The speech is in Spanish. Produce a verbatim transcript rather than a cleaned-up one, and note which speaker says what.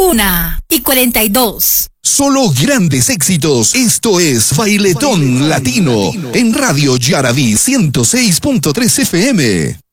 Speaker 1: Una y cuarenta y dos.
Speaker 2: Solo grandes éxitos. Esto es Bailetón, Bailetón Latino, Latino en Radio Yaraví ciento seis punto tres F M.